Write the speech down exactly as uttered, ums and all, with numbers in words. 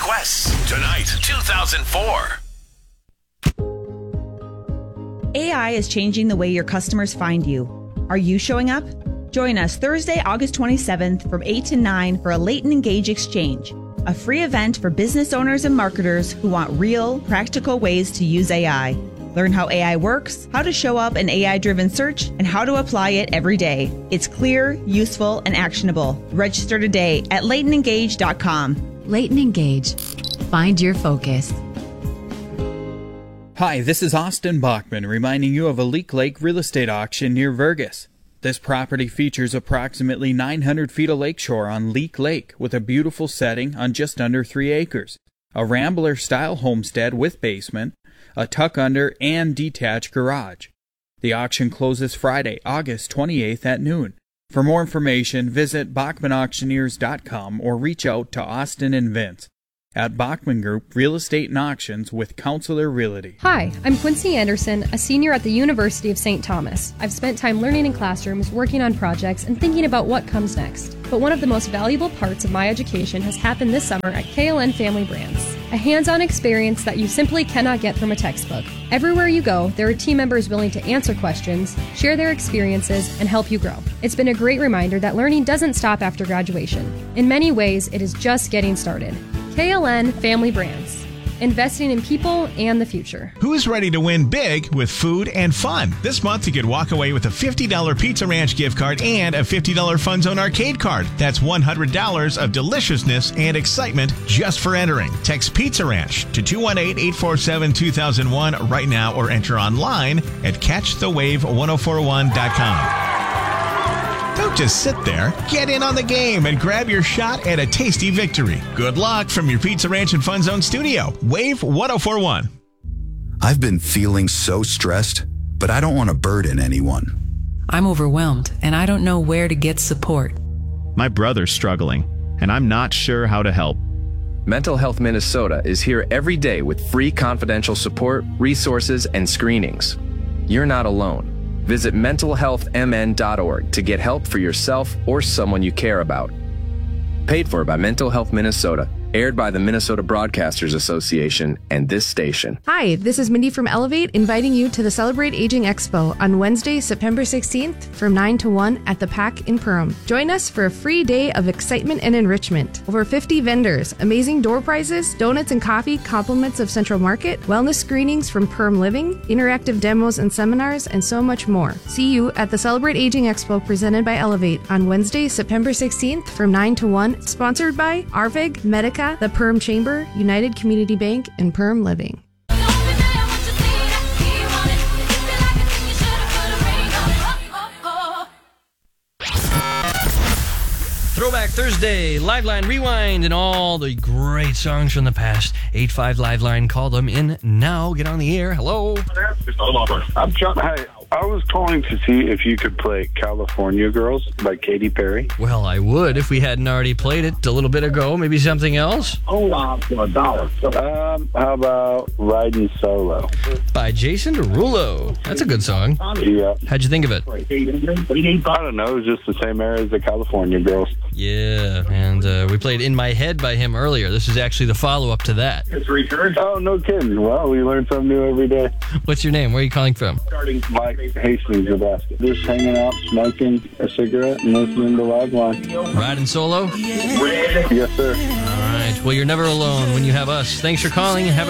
Quest Tonight two thousand four. A I is changing the way your customers find you. Are you showing up? Join us Thursday, August twenty-seventh from eight to nine for a Late and Engage Exchange, a free event for business owners and marketers who want real, practical ways to use A I. Learn how A I works, how to show up in A I-driven search, and how to apply it every day. It's clear, useful, and actionable. Register today at late and engage dot com. Late and Engage. Find your focus. Hi, this is Austin Bachman reminding you of a Leak Lake real estate auction near Vergas. This property features approximately nine hundred feet of lakeshore on Leak Lake with a beautiful setting on just under three acres. A Rambler-style homestead with basement, a tuck-under, and detached garage. The auction closes Friday, August twenty-eighth at noon. For more information, visit Bachman Auctioneers dot com or reach out to Austin and Vince at Bachman Group Real Estate and Auctions with Counselor Realty. Hi, I'm Quincy Anderson, a senior at the University of Saint Thomas. I've spent time learning in classrooms, working on projects, and thinking about what comes next. But one of the most valuable parts of my education has happened this summer at K L N Family Brands. A hands-on experience that you simply cannot get from a textbook. Everywhere you go, there are team members willing to answer questions, share their experiences, and help you grow. It's been a great reminder that learning doesn't stop after graduation. In many ways, it is just getting started. K L N Family Brands, investing in people and the future. Who's ready to win big with food and fun? This month you could walk away with a fifty dollars Pizza Ranch gift card and a fifty dollars Fun Zone arcade card. That's one hundred dollars of deliciousness and excitement just for entering. Text Pizza Ranch to two one eight, eight four seven, two thousand one right now or enter online at catch the wave ten forty-one dot com. Don't just sit there. Get in on the game and grab your shot at a tasty victory. Good luck from your Pizza Ranch and Fun Zone studio. Wave ten forty-one. I've been feeling so stressed, but I don't want to burden anyone. I'm overwhelmed, and I don't know where to get support. My brother's struggling, and I'm not sure how to help. Mental Health Minnesota is here every day with free confidential support, resources, and screenings. You're not alone. Visit mental health m n dot org to get help for yourself or someone you care about. Paid for by Mental Health Minnesota. Aired by the Minnesota Broadcasters Association and this station. Hi, this is Mindy from Elevate, inviting you to the Celebrate Aging Expo on Wednesday, September sixteenth from nine to one at the P A C in Perham. Join us for a free day of excitement and enrichment. Over fifty vendors, amazing door prizes, donuts and coffee, compliments of Central Market, wellness screenings from Perham Living, interactive demos and seminars, and so much more. See you at the Celebrate Aging Expo presented by Elevate on Wednesday, September sixteenth from nine to one, sponsored by Arvig, Medica, the Perham Chamber, United Community Bank, and Perham Living. Throwback Thursday, Liveline Rewind, and all the great songs from the past. eight five Liveline, call them in now. Get on the air. Hello. I'm John. Hi. I was calling to see if you could play California Girls by Katy Perry. Well, I would if we hadn't already played it a little bit ago. Maybe something else? Hold on for a dollar. Um, how about Riding Solo? By Jason Derulo. That's a good song. Yeah. How'd you think of it? I don't know. It was just the same era as the California Girls. Yeah, and uh, we played In My Head by him earlier. This is actually the follow-up to that. It's returned. Oh, no kidding. Well, we learn something new every day. What's your name? Where are you calling from? Mike Hastings, Nebraska. Just hanging out, smoking a cigarette, and listening to Liveline. Riding solo? Yes, sir. All right. Well, you're never alone when you have us. Thanks for calling and have a